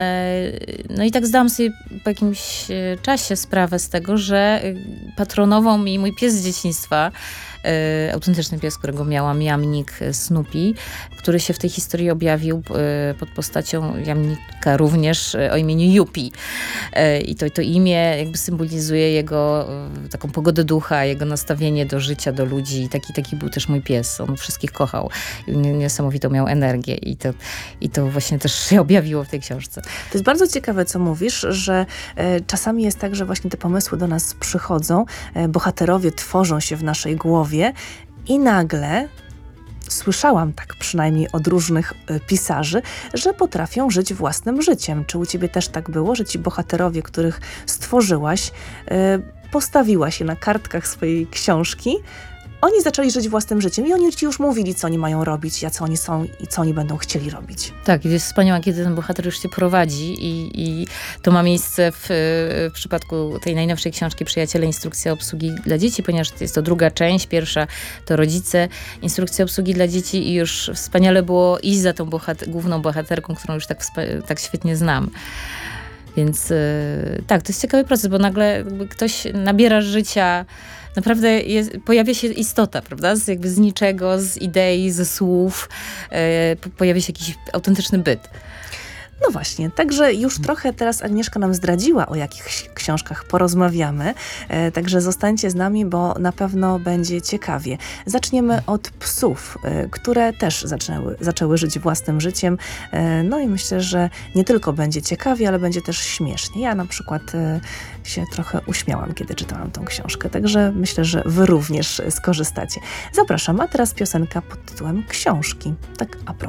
No i tak zdałam sobie po jakimś czasie sprawę z tego, że patronował mi mój pies z dzieciństwa, autentyczny pies, którego miałam, jamnik Snoopy, który się w tej historii objawił pod postacią jamnika również o imieniu Yuppie. I to imię jakby symbolizuje jego taką pogodę ducha, jego nastawienie do życia, do ludzi. Taki był też mój pies. On wszystkich kochał. Niesamowitą miał energię i to właśnie też się objawiło w tej książce. To jest bardzo ciekawe, co mówisz, że czasami jest tak, że właśnie te pomysły do nas przychodzą, bohaterowie tworzą się w naszej głowie i nagle słyszałam tak przynajmniej od różnych pisarzy, że potrafią żyć własnym życiem. Czy u ciebie też tak było, że ci bohaterowie, których stworzyłaś, postawiłaś je na kartkach swojej książki, oni zaczęli żyć własnym życiem i oni ci już mówili, co oni mają robić, jacy oni są i co oni będą chcieli robić. Tak, jest wspaniałe, kiedy ten bohater już się prowadzi i to ma miejsce w przypadku tej najnowszej książki Przyjaciele, instrukcja obsługi dla dzieci, ponieważ jest to druga część, pierwsza to rodzice, instrukcja obsługi dla dzieci i już wspaniale było iść za tą główną bohaterką, którą już tak świetnie znam. Więc tak, to jest ciekawy proces, bo nagle ktoś nabiera życia. Naprawdę pojawia się istota, prawda? Z niczego, z idei, ze słów. Pojawia się jakiś autentyczny byt. No właśnie, także już trochę teraz Agnieszka nam zdradziła, o jakich książkach porozmawiamy, także zostańcie z nami, bo na pewno będzie ciekawie. Zaczniemy od psów, które też zaczęły żyć własnym życiem, no i myślę, że nie tylko będzie ciekawie, ale będzie też śmiesznie. Ja na przykład się trochę uśmiałam, kiedy czytałam tą książkę, także myślę, że wy również skorzystacie. Zapraszam, a teraz piosenka pod tytułem Książki, tak a propos.